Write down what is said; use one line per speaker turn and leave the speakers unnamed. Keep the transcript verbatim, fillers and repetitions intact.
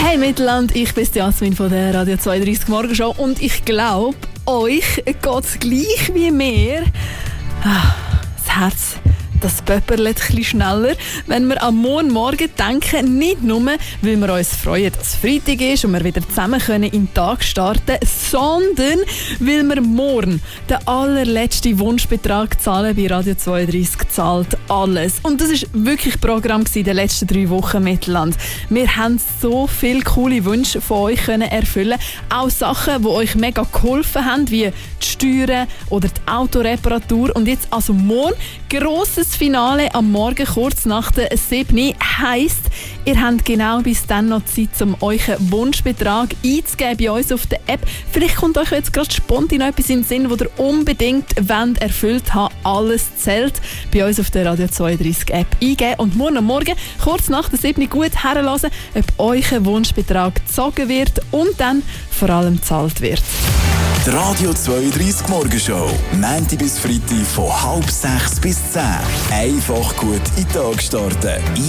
Hey Mittelland, ich bin Jasmin von der Radio zweiunddreißig Morgenshow und ich glaube, euch geht es gleich wie mir. Das Herz, das pöpperlet ein bisschen schneller, wenn wir am Morgen denken, nicht nur, weil wir uns freuen, dass es Freitag ist und wir wieder zusammen können in den Tag starten, sondern weil wir morgen den allerletzten Wunschbetrag zahlen. Bei Radio zweiunddreißig zahlt alles. Und das war wirklich Programm in den letzten drei Wochen Mittelland. Wir haben so viele coole Wünsche von euch können erfüllen. Auch Sachen, die euch mega geholfen haben, wie die Steuern oder die Autoreparatur. Und jetzt also morgen grosses Finale am Morgen kurz nach der sieben heisst, ihr habt genau bis dann noch Zeit, um euren Wunschbetrag einzugeben bei uns auf der App. Vielleicht kommt euch jetzt gerade spontan etwas in den Sinn, das ihr unbedingt wollt, erfüllt habt. Alles zählt. Bei uns auf der Radio zweiunddreißig App eingeben und morgen am Morgen kurz nach der sieben gut herlassen, ob euer Wunschbetrag gezogen wird und dann vor allem gezahlt wird.
Die Radio zweiunddreißig Morgenshow, Montag bis Freitag von halb sechs bis zehn. Einfach gut in den Tag starten.